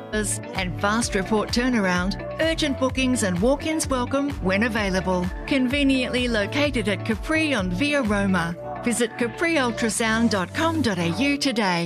and fast report turnaround, urgent bookings and walk-ins welcome when available. Conveniently located at Capri on Via Roma. Visit capriultrasound.com.au today.